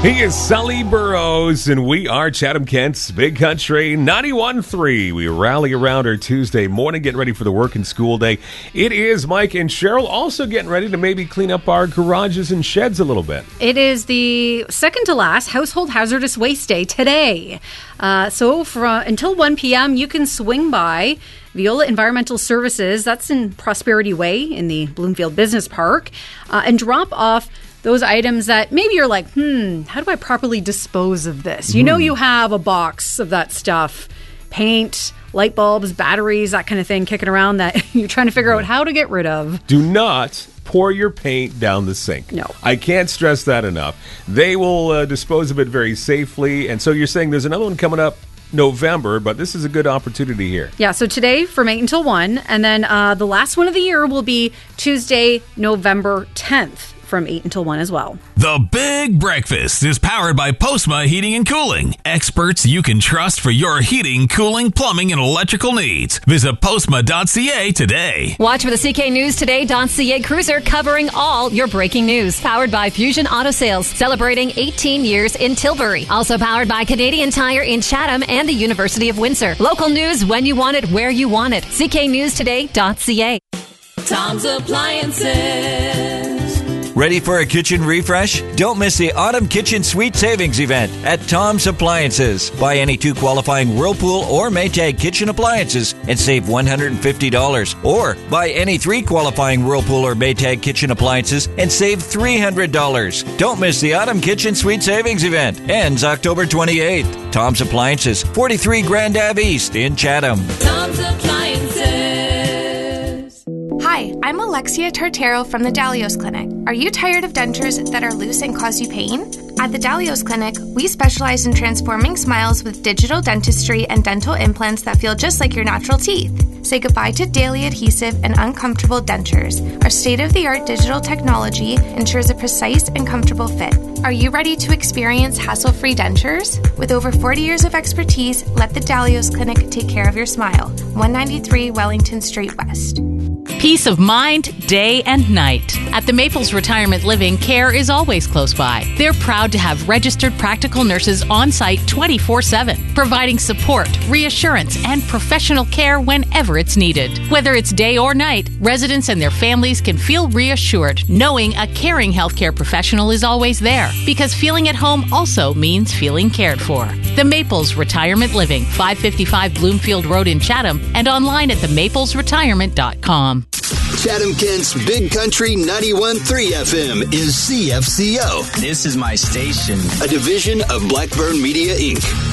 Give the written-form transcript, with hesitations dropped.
He is Sully Burrows, and we are Chatham-Kent's Big Country 91.3. We rally around our Tuesday morning, getting ready for the work and school day. It is Mike and Cheryl also getting ready to maybe clean up our garages and sheds a little bit. It is the second to last Household Hazardous Waste Day today. So until 1 p.m., you can swing by Viola Environmental Services, that's in Prosperity Way in the Bloomfield Business Park, and drop off those items that maybe you're like, how do I properly dispose of this? You know you have a box of that stuff, paint, light bulbs, batteries, that kind of thing kicking around that you're trying to figure out how to get rid of. Do not pour your paint down the sink. No. I can't stress that enough. They will dispose of it very safely. And so you're saying there's another one coming up November, but this is a good opportunity here. Yeah, so today from 8 until 1, and then the last one of the year will be Tuesday, November 10th. From 8 until 1 as well. The Big Breakfast is powered by Postma Heating and Cooling. Experts you can trust for your heating, cooling, plumbing, and electrical needs. Visit postma.ca today. Watch for the CKNewsToday.ca cruiser covering all your breaking news. Powered by Fusion Auto Sales, celebrating 18 years in Tilbury. Also powered by Canadian Tire in Chatham and the University of Windsor. Local news when you want it, where you want it. CKNewsToday.ca. Tom's Appliances. Ready for a kitchen refresh? Don't miss the Autumn Kitchen Suite Savings event at Tom's Appliances. Buy any 2 qualifying Whirlpool or Maytag kitchen appliances and save $150. Or buy any 3 qualifying Whirlpool or Maytag kitchen appliances and save $300. Don't miss the Autumn Kitchen Suite Savings event. Ends October 28th. Tom's Appliances, 43 Grand Ave East in Chatham. Tom's Appliances. Hi, I'm Alexia Tartero from the Dalios Clinic. Are you tired of dentures that are loose and cause you pain? At the Dalios Clinic, we specialize in transforming smiles with digital dentistry and dental implants that feel just like your natural teeth. Say goodbye to daily adhesive and uncomfortable dentures. Our state-of-the-art digital technology ensures a precise and comfortable fit. Are you ready to experience hassle-free dentures? With over 40 years of expertise, let the Dalios Clinic take care of your smile. 193 Wellington Street West. Peace of mind, day and night. At the Maples Retirement Living, care is always close by. They're proud to have registered practical nurses on site 24/7, providing support, reassurance, and professional care whenever it's needed. Whether it's day or night, residents and their families can feel reassured knowing a caring healthcare professional is always there, because feeling at home also means feeling cared for. The Maples Retirement Living, 555 Bloomfield Road in Chatham, and online at themaplesretirement.com. Chatham-Kent's Big Country 91.3 FM is CFCO. This is my station. A division of Blackburn Media, Inc.